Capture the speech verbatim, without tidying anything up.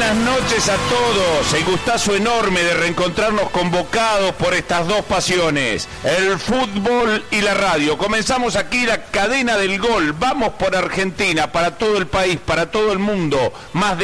buenas noches a todos. El gustazo enorme de reencontrarnos convocados por estas dos pasiones, el fútbol y la radio. Comenzamos aquí la cadena del gol. Vamos por Argentina, para todo el país, para todo el mundo. Más de